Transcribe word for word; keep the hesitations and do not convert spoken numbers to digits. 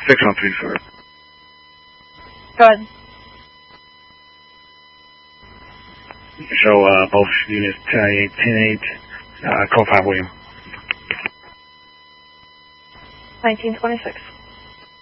six one three, sir. Go ahead. Show uh, both units ten eight, ten eight, uh, code five William. nineteen twenty-six.